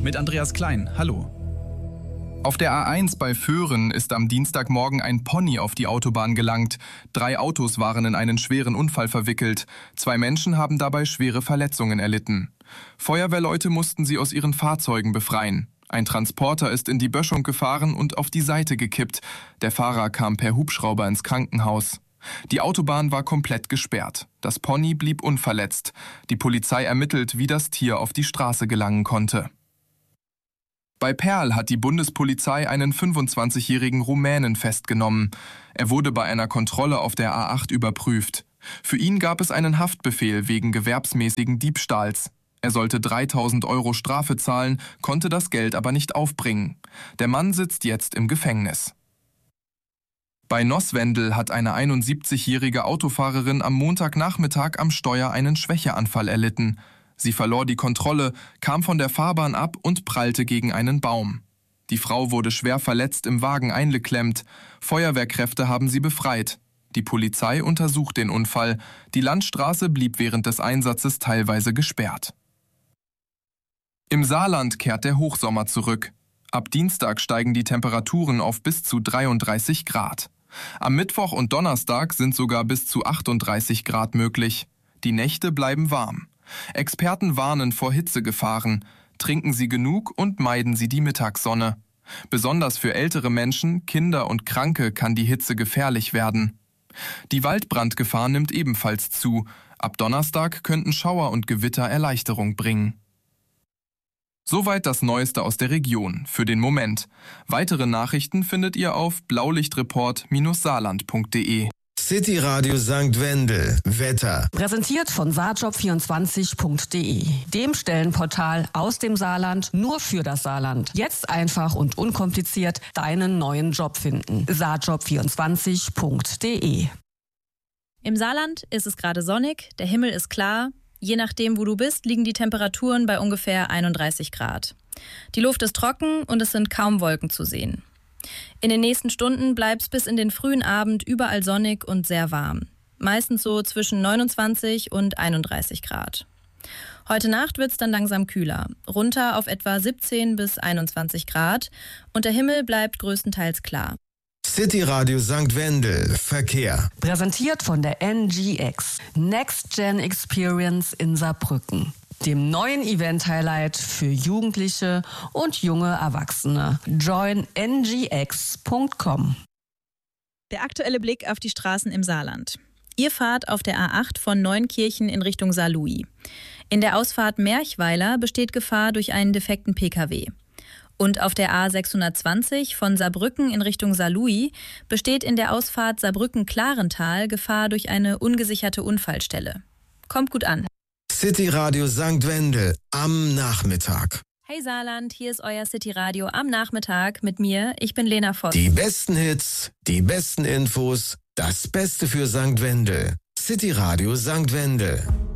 mit Andreas Klein. Hallo. Auf der A1 bei Föhren ist am Dienstagmorgen ein Pony auf die Autobahn gelangt. 3 Autos waren in einen schweren Unfall verwickelt. 2 Menschen haben dabei schwere Verletzungen erlitten. Feuerwehrleute mussten sie aus ihren Fahrzeugen befreien. Ein Transporter ist in die Böschung gefahren und auf die Seite gekippt. Der Fahrer kam per Hubschrauber ins Krankenhaus. Die Autobahn war komplett gesperrt. Das Pony blieb unverletzt. Die Polizei ermittelt, wie das Tier auf die Straße gelangen konnte. Bei Perl hat die Bundespolizei einen 25-jährigen Rumänen festgenommen. Er wurde bei einer Kontrolle auf der A8 überprüft. Für ihn gab es einen Haftbefehl wegen gewerbsmäßigen Diebstahls. Er sollte 3.000 € Strafe zahlen, konnte das Geld aber nicht aufbringen. Der Mann sitzt jetzt im Gefängnis. Bei Nosswendel hat eine 71-jährige Autofahrerin am Montagnachmittag am Steuer einen Schwächeanfall erlitten. Sie verlor die Kontrolle, kam von der Fahrbahn ab und prallte gegen einen Baum. Die Frau wurde schwer verletzt im Wagen eingeklemmt. Feuerwehrkräfte haben sie befreit. Die Polizei untersucht den Unfall. Die Landstraße blieb während des Einsatzes teilweise gesperrt. Im Saarland kehrt der Hochsommer zurück. Ab Dienstag steigen die Temperaturen auf bis zu 33 Grad. Am Mittwoch und Donnerstag sind sogar bis zu 38 Grad möglich. Die Nächte bleiben warm. Experten warnen vor Hitzegefahren. Trinken Sie genug und meiden Sie die Mittagssonne. Besonders für ältere Menschen, Kinder und Kranke kann die Hitze gefährlich werden. Die Waldbrandgefahr nimmt ebenfalls zu. Ab Donnerstag könnten Schauer und Gewitter Erleichterung bringen. Soweit das Neueste aus der Region, für den Moment. Weitere Nachrichten findet ihr auf blaulichtreport-saarland.de. City Radio St. Wendel. Wetter. Präsentiert von saarjob24.de, dem Stellenportal aus dem Saarland nur für das Saarland. Jetzt einfach und unkompliziert deinen neuen Job finden. saarjob24.de. Im Saarland ist es gerade sonnig, der Himmel ist klar. Je nachdem, wo du bist, liegen die Temperaturen bei ungefähr 31 Grad. Die Luft ist trocken und es sind kaum Wolken zu sehen. In den nächsten Stunden bleibt es bis in den frühen Abend überall sonnig und sehr warm. Meistens so zwischen 29 und 31 Grad. Heute Nacht wird es dann langsam kühler, runter auf etwa 17 bis 21 Grad und der Himmel bleibt größtenteils klar. City Radio St. Wendel. Verkehr. Präsentiert von der NGX, Next Gen Experience in Saarbrücken, dem neuen Event-Highlight für Jugendliche und junge Erwachsene. Join ngx.com. Der aktuelle Blick auf die Straßen im Saarland. Ihr fahrt auf der A8 von Neunkirchen in Richtung Saarlouis. In der Ausfahrt Merchweiler besteht Gefahr durch einen defekten Pkw. Und auf der A620 von Saarbrücken in Richtung Saarlouis besteht in der Ausfahrt Saarbrücken-Klarental Gefahr durch eine ungesicherte Unfallstelle. Kommt gut an. City Radio St. Wendel am Nachmittag. Hey Saarland, hier ist euer City Radio am Nachmittag mit mir. Ich bin Lena Voss. Die besten Hits, die besten Infos, das Beste für St. Wendel. City Radio St. Wendel.